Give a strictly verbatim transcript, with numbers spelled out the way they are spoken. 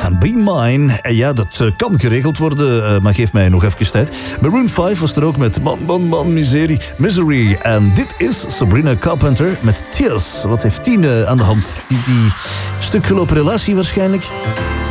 en Be Mine. En ja, dat uh, kan geregeld worden, uh, maar geef mij nog even tijd. Maroon vijf was er ook met Man, Man, Man, Miserie, Misery. En dit is Sabrina Carpenter met Tears. Wat heeft die uh, aan de hand? Die, die stuk gelopen relatie waarschijnlijk?